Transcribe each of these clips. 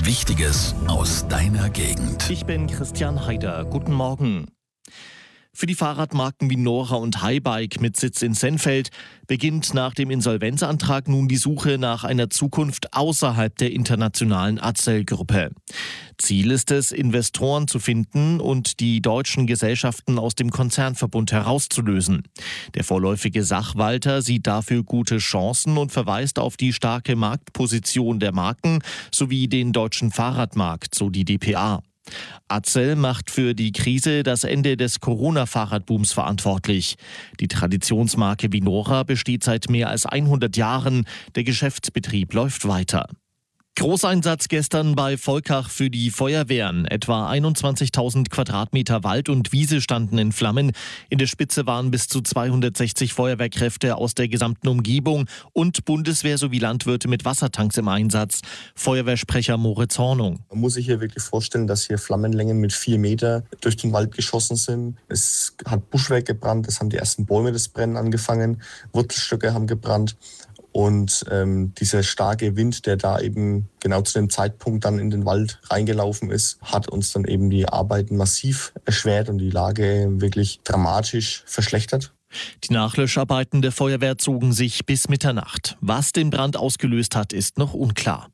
Wichtiges aus deiner Gegend. Ich bin Christian Heider. Guten Morgen. Für die Fahrradmarken Vinora und Highbike mit Sitz in Sennfeld beginnt nach dem Insolvenzantrag nun die Suche nach einer Zukunft außerhalb der internationalen Accell-Gruppe. Ziel ist es, Investoren zu finden und die deutschen Gesellschaften aus dem Konzernverbund herauszulösen. Der vorläufige Sachwalter sieht dafür gute Chancen und verweist auf die starke Marktposition der Marken sowie den deutschen Fahrradmarkt, so die dpa. Accell macht für die Krise das Ende des Corona-Fahrradbooms verantwortlich. Die Traditionsmarke Vinora besteht seit mehr als 100 Jahren. Der Geschäftsbetrieb läuft weiter. Großeinsatz gestern bei Volkach für die Feuerwehren. Etwa 21.000 Quadratmeter Wald und Wiese standen in Flammen. In der Spitze waren bis zu 260 Feuerwehrkräfte aus der gesamten Umgebung und Bundeswehr sowie Landwirte mit Wassertanks im Einsatz. Feuerwehrsprecher Moritz Hornung. Man muss sich hier wirklich vorstellen, dass hier Flammenlängen mit 4 Meter durch den Wald geschossen sind. Es hat Buschwerk gebrannt, es haben die ersten Bäume des Brennen angefangen, Wurzelstöcke haben gebrannt. Und dieser starke Wind, der da eben genau zu dem Zeitpunkt dann in den Wald reingelaufen ist, hat uns dann eben die Arbeiten massiv erschwert und die Lage wirklich dramatisch verschlechtert. Die Nachlöscharbeiten der Feuerwehr zogen sich bis Mitternacht. Was den Brand ausgelöst hat, ist noch unklar.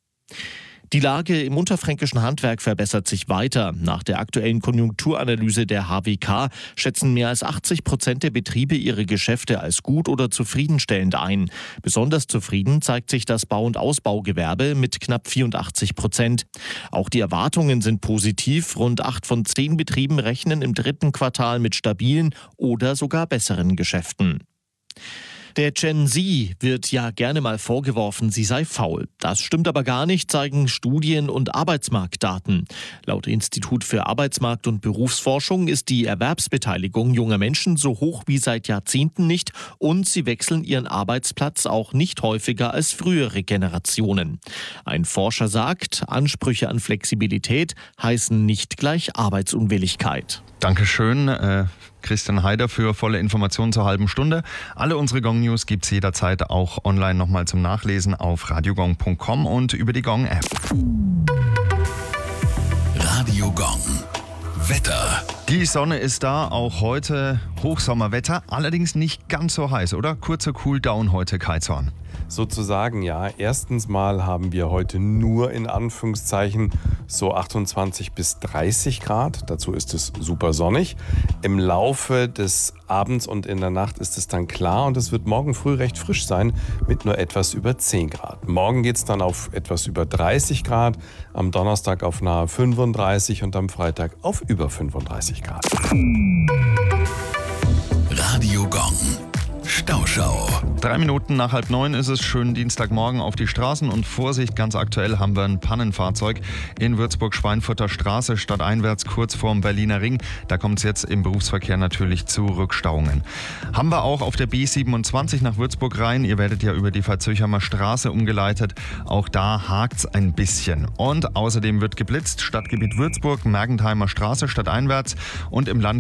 Die Lage im unterfränkischen Handwerk verbessert sich weiter. Nach der aktuellen Konjunkturanalyse der HWK schätzen mehr als 80% der Betriebe ihre Geschäfte als gut oder zufriedenstellend ein. Besonders zufrieden zeigt sich das Bau- und Ausbaugewerbe mit knapp 84%. Auch die Erwartungen sind positiv. Rund 8 von 10 Betrieben rechnen im 3. Quartal mit stabilen oder sogar besseren Geschäften. Der Gen Z wird ja gerne mal vorgeworfen, sie sei faul. Das stimmt aber gar nicht, zeigen Studien und Arbeitsmarktdaten. Laut Institut für Arbeitsmarkt- und Berufsforschung ist die Erwerbsbeteiligung junger Menschen so hoch wie seit Jahrzehnten nicht und sie wechseln ihren Arbeitsplatz auch nicht häufiger als frühere Generationen. Ein Forscher sagt, Ansprüche an Flexibilität heißen nicht gleich Arbeitsunwilligkeit. Dankeschön, Christian Heider, für volle Informationen zur halben Stunde. Alle unsere Gong News gibt es jederzeit auch online nochmal zum Nachlesen auf radiogong.com und über die Gong App. Radio Gong. Wetter. Die Sonne ist da, auch heute Hochsommerwetter, allerdings nicht ganz so heiß, oder? Kurzer Cooldown heute, Kai Zorn. Sozusagen ja. Erstens mal haben wir heute nur in Anführungszeichen so 28 bis 30 Grad. Dazu ist es super sonnig. Im Laufe des Abends und in der Nacht ist es dann klar und es wird morgen früh recht frisch sein mit nur etwas über 10 Grad. Morgen geht es dann auf etwas über 30 Grad, am Donnerstag auf nahe 35 und am Freitag auf über 35 Grad. Radio Gong. Stauschau. 3 Minuten nach 8:30 ist es, schönen Dienstagmorgen auf die Straßen und Vorsicht, ganz aktuell haben wir ein Pannenfahrzeug in Würzburg-Schweinfurter Straße, stadteinwärts kurz vorm Berliner Ring. Da kommt es jetzt im Berufsverkehr natürlich zu Rückstauungen. Haben wir auch auf der B27 nach Würzburg rein. Ihr werdet ja über die Veitshöchheimer Straße umgeleitet. Auch da hakt's ein bisschen. Und außerdem wird geblitzt, Stadtgebiet Würzburg, Mergentheimer Straße stadteinwärts und im Land